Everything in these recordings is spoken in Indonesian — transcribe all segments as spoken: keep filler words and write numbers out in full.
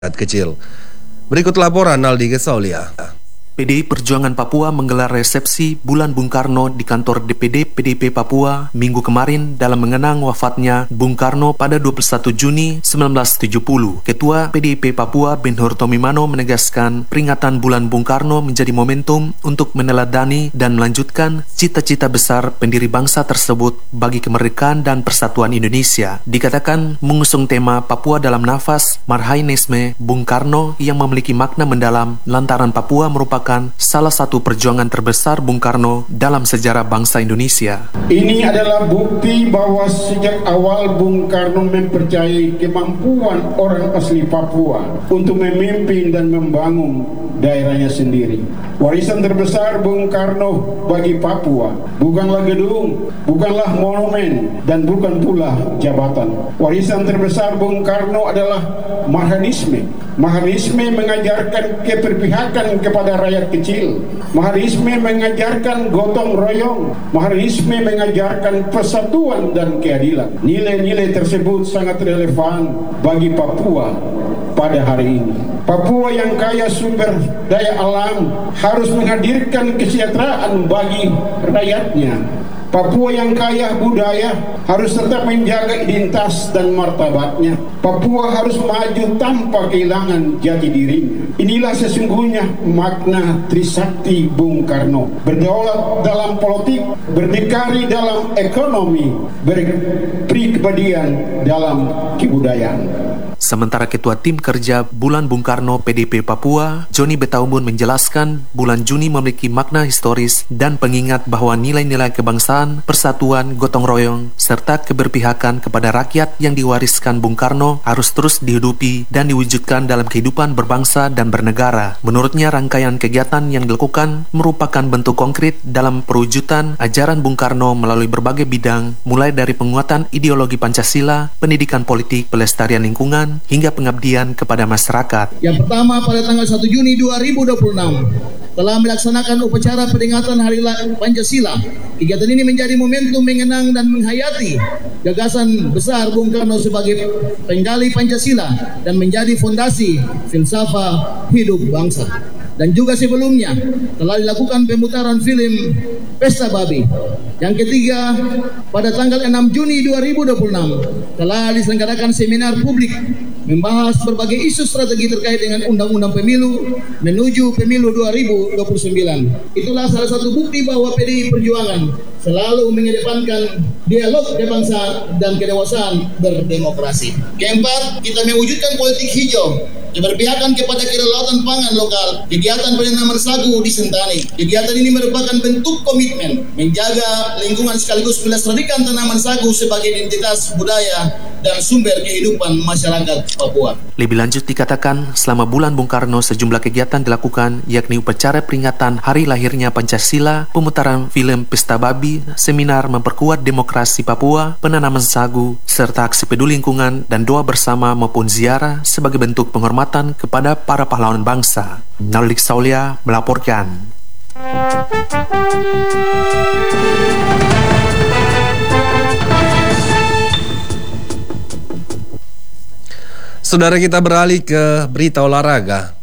kecil. Berikut laporan Naldi Gesaulia. P D I Perjuangan Papua menggelar resepsi Bulan Bung Karno di kantor D P D P D I P Papua minggu kemarin dalam mengenang wafatnya Bung Karno pada dua puluh satu Juni seribu sembilan ratus tujuh puluh. Ketua P D I P Papua Ben-Hur Tomimano menegaskan peringatan Bulan Bung Karno menjadi momentum untuk meneladani dan melanjutkan cita-cita besar pendiri bangsa tersebut bagi kemerdekaan dan persatuan Indonesia. Dikatakan mengusung tema Papua dalam nafas Marhainisme Bung Karno yang memiliki makna mendalam lantaran Papua merupakan salah satu perjuangan terbesar Bung Karno dalam sejarah bangsa Indonesia. Ini adalah bukti bahwa sejak awal Bung Karno mempercayai kemampuan orang asli Papua untuk memimpin dan membangun daerahnya sendiri. Warisan terbesar Bung Karno bagi Papua bukanlah gedung, bukanlah monumen, dan bukan pula jabatan. Warisan terbesar Bung Karno adalah Marhanisme. Marhanisme mengajarkan keberpihakan kepada rakyat kecil. Marhanisme mengajarkan gotong royong. Marhanisme mengajarkan persatuan dan keadilan. Nilai-nilai tersebut sangat relevan bagi Papua pada hari ini. Papua yang kaya sumber daya alam harus menghadirkan kesejahteraan bagi rakyatnya. Papua yang kaya budaya harus tetap menjaga identitas dan martabatnya. Papua harus maju tanpa kehilangan jati dirinya. Inilah sesungguhnya makna Trisakti Bung Karno. Berdaulat dalam politik, berdikari dalam ekonomi, berpribadian dalam kebudayaan. Sementara Ketua Tim Kerja Bulan Bung Karno P D I P Papua, Joni Betaumun menjelaskan bulan Juni memiliki makna historis dan pengingat bahwa nilai-nilai kebangsaan, persatuan, gotong royong, serta keberpihakan kepada rakyat yang diwariskan Bung Karno harus terus dihidupi dan diwujudkan dalam kehidupan berbangsa dan bernegara. Menurutnya rangkaian kegiatan yang dilakukan merupakan bentuk konkret dalam perwujudan ajaran Bung Karno melalui berbagai bidang, mulai dari penguatan ideologi Pancasila, pendidikan politik, pelestarian lingkungan, hingga pengabdian kepada masyarakat. Yang pertama, pada tanggal satu Juni dua ribu dua puluh enam telah melaksanakan upacara peringatan Hari Pancasila. Kegiatan ini menjadi momentum mengenang dan menghayati gagasan besar Bung Karno sebagai penggali Pancasila dan menjadi fondasi filsafat hidup bangsa. Dan juga sebelumnya telah dilakukan pemutaran film Pesta Babi. Yang ketiga, pada tanggal enam Juni dua ribu dua puluh enam telah diselenggarakan seminar publik membahas berbagai isu strategi terkait dengan Undang-Undang Pemilu menuju Pemilu dua ribu dua puluh sembilan. Itulah salah satu bukti bahwa P D I Perjuangan selalu mengedepankan dialog kebangsaan dan kedewasaan berdemokrasi. Keempat, kita mewujudkan politik hijau, keberpihakan kepada kedaulatan pangan lokal. Kegiatan penanaman sagu di Sentani. Kegiatan ini merupakan bentuk komitmen menjaga lingkungan sekaligus melestarikan tanaman sagu sebagai identitas budaya dan sumber kehidupan masyarakat Papua. Lebih lanjut dikatakan, selama bulan Bung Karno sejumlah kegiatan dilakukan, yakni upacara peringatan hari lahirnya Pancasila, pemutaran film Pesta Babi, seminar memperkuat demokrasi Papua, penanaman sagu, serta aksi peduli lingkungan dan doa bersama maupun ziarah sebagai bentuk penghormatan kepada para pahlawan bangsa. Naldi Gesaulia melaporkan. Saudara, kita beralih ke berita olahraga.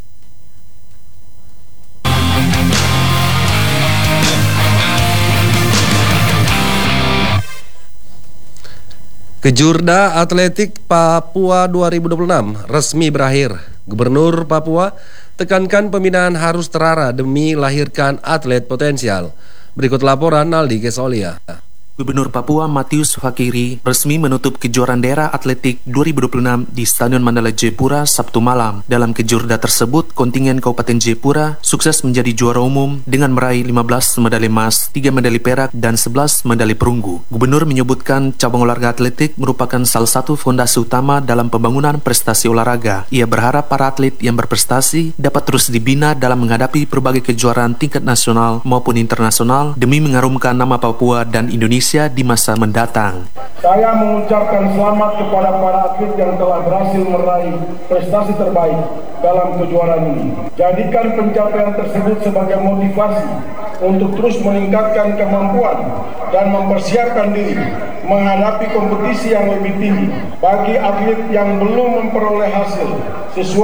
Kejurda Atletik Papua dua ribu dua puluh enam resmi berakhir. Gubernur Papua tekankan pembinaan harus terarah demi lahirkan atlet potensial. Berikut laporan Naldi Gesaulia. Gubernur Papua Matius Fakiri resmi menutup kejuaraan daerah atletik dua ribu dua puluh enam di Stadion Mandala Jayapura Sabtu malam. Dalam kejurda tersebut, kontingen Kabupaten Jayapura sukses menjadi juara umum dengan meraih lima belas medali emas, tiga medali perak, dan sebelas medali perunggu. Gubernur menyebutkan cabang olahraga atletik merupakan salah satu fondasi utama dalam pembangunan prestasi olahraga. Ia berharap para atlet yang berprestasi dapat terus dibina dalam menghadapi berbagai kejuaraan tingkat nasional maupun internasional demi mengharumkan nama Papua dan Indonesia Indonesia di masa mendatang. Saya mengucapkan selamat kepada para atlet yang telah berhasil meraih prestasi terbaik dalam kejuaraan ini. Jadikan pencapaian tersebut sebagai motivasi untuk terus meningkatkan kemampuan dan mempersiapkan diri menghadapi kompetisi yang lebih tinggi. Bagi atlet yang belum memperoleh hasil sesuai